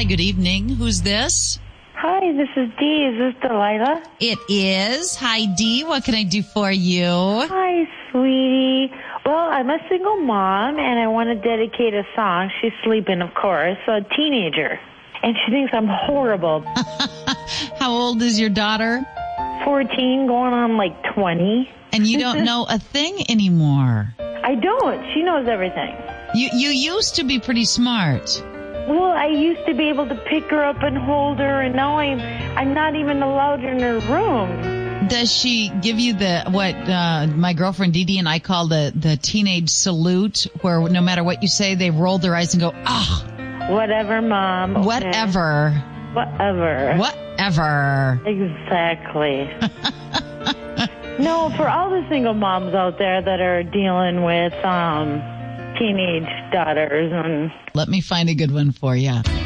Hi, good evening. Who's this? Hi, this is Dee. Is this Delilah? It is. Hi, Dee. What can I do for you? Hi, sweetie. Well, I'm a single mom, and I want to dedicate a song. She's sleeping, of course, a teenager. And she thinks I'm horrible. How old is your daughter? 14, going on like 20. And you don't know a thing anymore. I don't. She knows everything. You used to be pretty smart. Well, I used to be able to pick her up and hold her, and now I'm not even allowed in her room. Does she give you what my girlfriend Dee Dee and I call the teenage salute, where no matter what you say, they roll their eyes and go, ah. Whatever, Mom. Okay. Whatever. Exactly. No, for all the single moms out there that are dealing with teenage daughters. Let me find a good one for you.